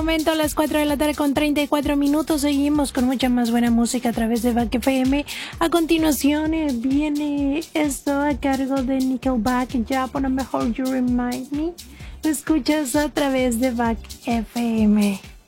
Momento a las 4 de la tarde con 34 minutos. Seguimos con mucha más buena música a través de Back FM. A continuación viene esto a cargo de Nickelback, ya por lo mejor You Remind Me. Lo escuchas a través de Back FM.